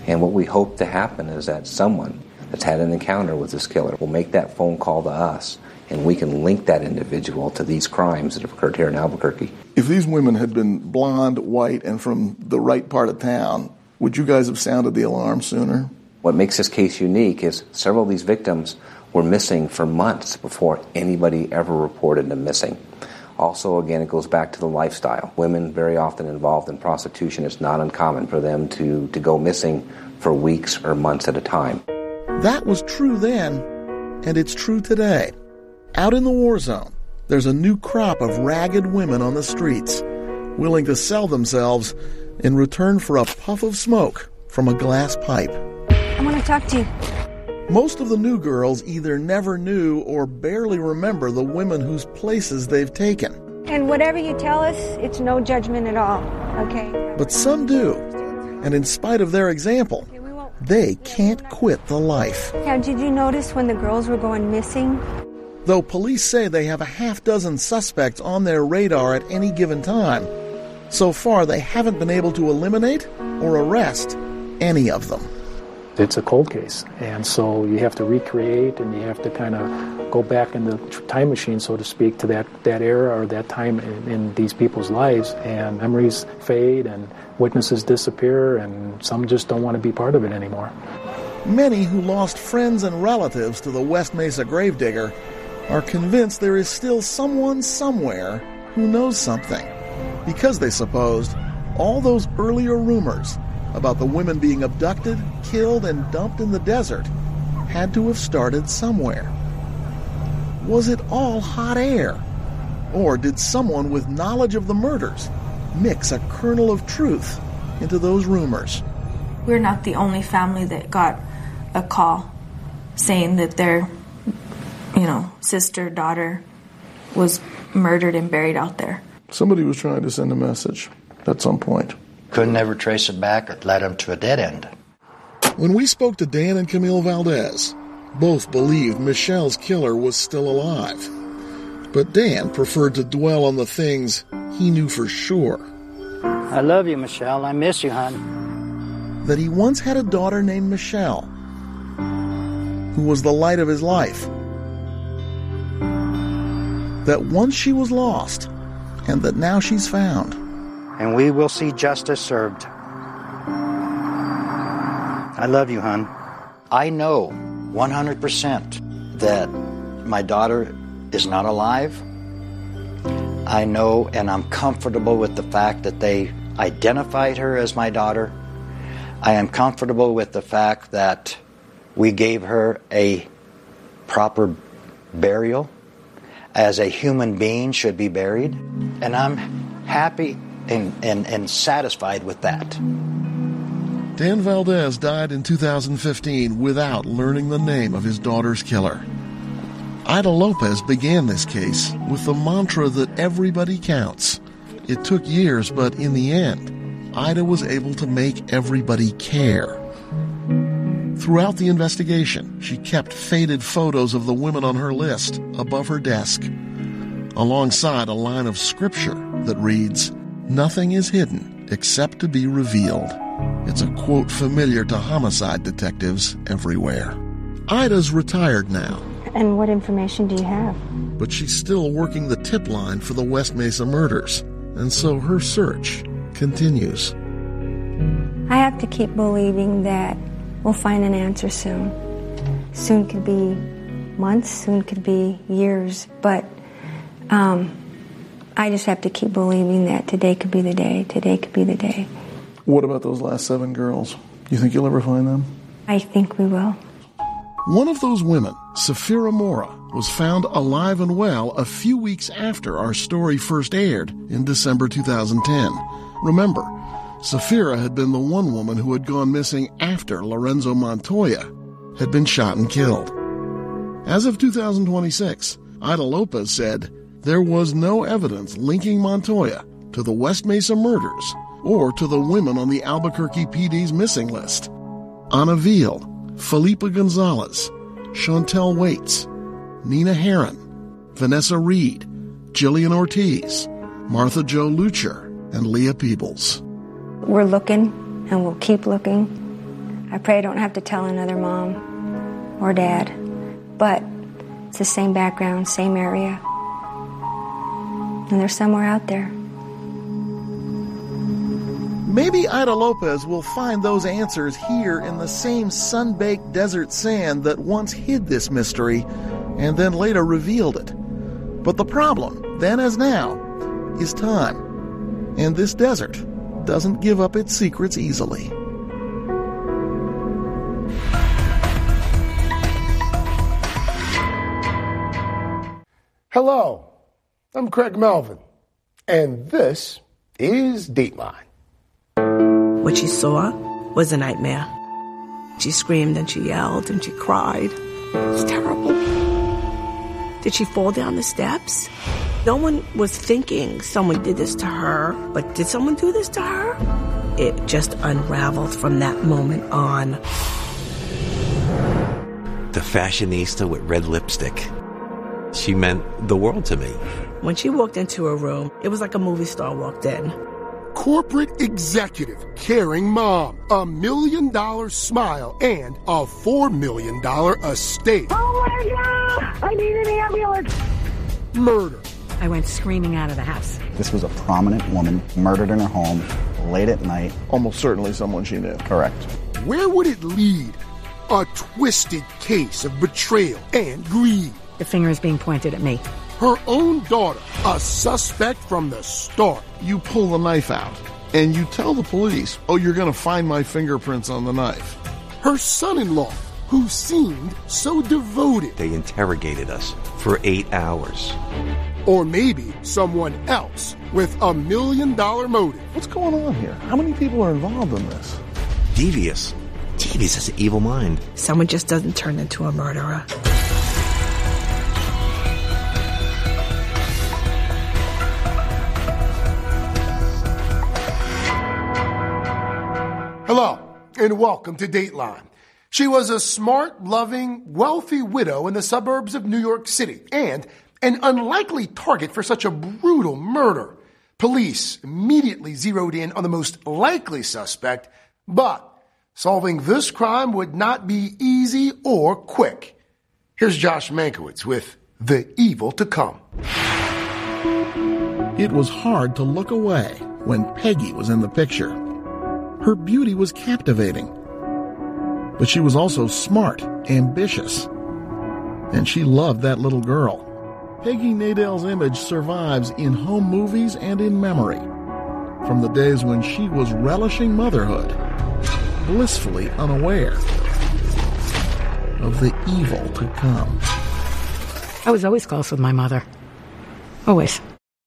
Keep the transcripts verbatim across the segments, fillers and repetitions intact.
And what we hope to happen is that someone that's had an encounter with this killer will make that phone call to us, and we can link that individual to these crimes that have occurred here in Albuquerque. If these women had been blonde, white, and from the right part of town, would you guys have sounded the alarm sooner? What makes this case unique is several of these victims were missing for months before anybody ever reported them missing. Also, again, it goes back to the lifestyle. Women very often involved in prostitution, it's not uncommon for them to, to go missing for weeks or months at a time. That was true then, and it's true today. Out in the war zone, there's a new crop of ragged women on the streets, willing to sell themselves in return for a puff of smoke from a glass pipe. I want to talk to you. Most of the new girls either never knew or barely remember the women whose places they've taken. And whatever you tell us, it's no judgment at all, okay? But some do, and in spite of their example, they can't quit the life. Now, did you notice when the girls were going missing? Though police say they have a half dozen suspects on their radar at any given time, so far they haven't been able to eliminate or arrest any of them. It's a cold case, and so you have to recreate and you have to kind of go back in the time machine, so to speak, to that, that era or that time in, in these people's lives, and memories fade and witnesses disappear and some just don't want to be part of it anymore. Many who lost friends and relatives to the West Mesa gravedigger are convinced there is still someone somewhere who knows something, because they supposed all those earlier rumors about the women being abducted, killed, and dumped in the desert had to have started somewhere. Was it all hot air? Or did someone with knowledge of the murders mix a kernel of truth into those rumors? We're not the only family that got a call saying that their, you know, sister, daughter was murdered and buried out there. Somebody was trying to send a message at some point. Couldn't ever trace it back. It led him to a dead end. When we spoke to Dan and Camille Valdez, both believed Michelle's killer was still alive. But Dan preferred to dwell on the things he knew for sure. I love you, Michelle. I miss you, hon. That he once had a daughter named Michelle, who was the light of his life. That once she was lost, and that now she's found. And we will see justice served. I love you, hon. I know one hundred percent that my daughter is not alive. I know and I'm comfortable with the fact that they identified her as my daughter. I am comfortable with the fact that we gave her a proper burial as a human being should be buried. And I'm happy and, and, and satisfied with that. Dan Valdez died in two thousand fifteen without learning the name of his daughter's killer. Ida Lopez began this case with the mantra that everybody counts. It took years, but in the end, Ida was able to make everybody care. Throughout the investigation, she kept faded photos of the women on her list above her desk, alongside a line of scripture that reads, "Nothing is hidden except to be revealed." It's a quote familiar to homicide detectives everywhere. Ida's retired now. And what information do you have? But she's still working the tip line for the West Mesa murders, and so her search continues. I have to keep believing that we'll find an answer soon. Soon could be months, soon could be years, but um, I just have to keep believing that today could be the day, today could be the day. What about those last seven girls? You think you'll ever find them? I think we will. One of those women, Safira Mora, was found alive and well a few weeks after our story first aired in December two thousand ten. Remember, Safira had been the one woman who had gone missing after Lorenzo Montoya had been shot and killed. As of two thousand twenty-six, Ida Lopez said there was no evidence linking Montoya to the West Mesa murders or to the women on the Albuquerque P D's missing list. Ana Veal, Felipa Gonzalez, Chantel Waits, Nina Herron, Vanessa Reed, Jillian Ortiz, Martha Jo Lucher, and Leah Peebles. We're looking, and we'll keep looking, I pray I don't have to tell another mom or dad. But it's the same background, same area. And they're somewhere out there. Maybe Ida Lopez will find those answers here in the same sun-baked desert sand that once hid this mystery and then later revealed it. But the problem, then as now, is time. And this desert doesn't give up its secrets easily. Hello, I'm Craig Melvin, and this is Dateline. What she saw was a nightmare. She screamed and she yelled and she cried. It was terrible. Did she fall down the steps? No one was thinking someone did this to her, but did someone do this to her? It just unraveled from that moment on. The fashionista with red lipstick. She meant the world to me. When she walked into a room, it was like a movie star walked in. Corporate executive, caring mom, a million dollar smile, and a four million dollar estate. Oh my God! I need an ambulance! Murder. I went screaming out of the house. This was a prominent woman murdered in her home late at night. Almost certainly someone she knew. Correct. Where would it lead? A twisted case of betrayal and greed. The finger is being pointed at me. Her own daughter, a suspect from the start. You pull the knife out, and you tell the police, oh, you're going to find my fingerprints on the knife. Her son-in-law, who seemed so devoted. They interrogated us for eight hours. Or maybe someone else with a million-dollar motive. What's going on here? How many people are involved in this? Devious. Devious has an evil mind. Someone just doesn't turn into a murderer. Hello, and welcome to Dateline. She was a smart, loving, wealthy widow in the suburbs of New York City and an unlikely target for such a brutal murder. Police immediately zeroed in on the most likely suspect, but solving this crime would not be easy or quick. Here's Josh Mankiewicz with The Evil to Come. It was hard to look away when Peggy was in the picture. Her beauty was captivating, but she was also smart, ambitious, and she loved that little girl. Peggy Nadell's image survives in home movies and in memory, from the days when she was relishing motherhood, blissfully unaware of the evil to come. I was always close with my mother. Always.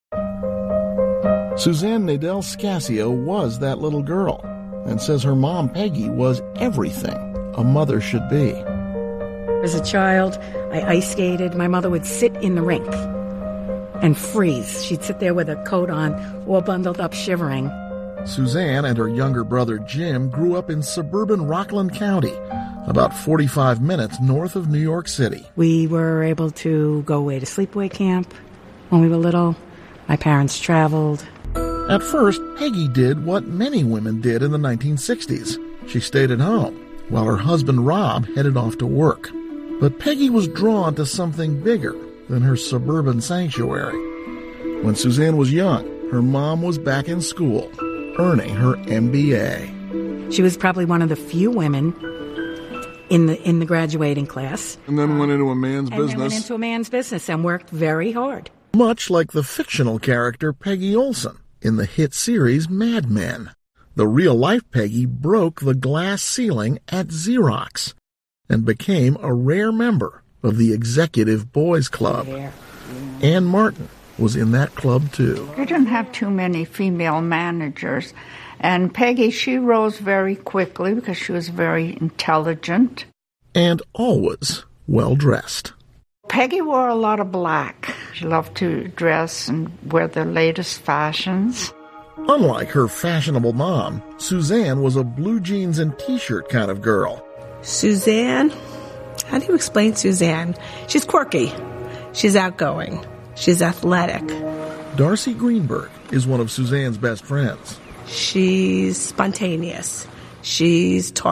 Suzanne Nadell Scasio was that little girl, and says her mom, Peggy, was everything a mother should be. As a child, I ice skated. My mother would sit in the rink and freeze. She'd sit there with a coat on, all bundled up, shivering. Suzanne and her younger brother, Jim, grew up in suburban Rockland County, about forty-five minutes north of New York City. We were able to go away to sleepaway camp when we were little. My parents traveled. At first, Peggy did what many women did in the nineteen sixties. She stayed at home, while her husband Rob headed off to work. But Peggy was drawn to something bigger than her suburban sanctuary. When Suzanne was young, her mom was back in school, earning her M B A. She was probably one of the few women in the in the graduating class. And then went into a man's and business. And then went into a man's business and worked very hard. Much like the fictional character Peggy Olson in the hit series Mad Men. The real-life Peggy broke the glass ceiling at Xerox and became a rare member of the Executive Boys Club. Ann Martin was in that club, too. They didn't have too many female managers. And Peggy, she rose very quickly because she was very intelligent. And always well-dressed. Peggy wore a lot of black. She loved to dress and wear the latest fashions. Unlike her fashionable mom, Suzanne was a blue jeans and t-shirt kind of girl. Suzanne? How do you explain Suzanne? She's quirky. She's outgoing. She's athletic. Darcy Greenberg is one of Suzanne's best friends. She's spontaneous. She's talkative.